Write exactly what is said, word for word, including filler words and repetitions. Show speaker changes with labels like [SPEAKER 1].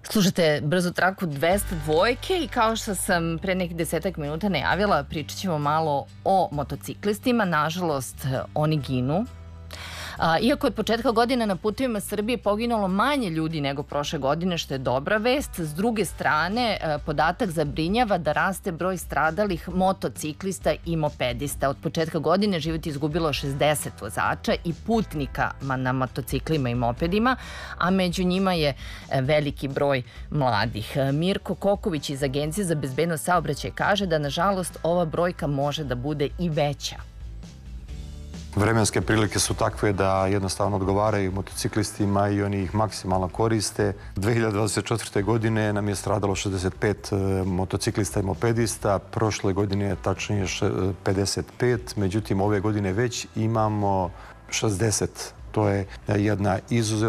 [SPEAKER 1] Slušajte brzu traku dvesta dvojke i kao što sam pre nekih desetak minuta najavila, pričat ćemo malo o motociklistima. Nažalost, oni ginu. Iako od početka godine na putevima Srbije poginulo manje ljudi nego prošle godine, što je dobra vest, s druge strane, podatak zabrinjava da raste broj stradalih motociklista i mopedista. Od početka godine život je izgubilo šezdeset vozača i putnika na motociklima i mopedima, a među njima je veliki broj mladih. Mirko Koković iz Agencije za bezbednost saobraćaja kaže da, nažalost, ova brojka može da bude i veća.
[SPEAKER 2] Vremenske prilike su takve da jednostavno odgovaraju motociklistima i oni ih maksimalno koriste. dve hiljade dvadeset četvrte. godine nam je stradalo šezdeset pet motociklista i mopedista, prošle godine tačnije pedeset pet, međutim ove godine već imamo šezdeset. To je jedna izuzetna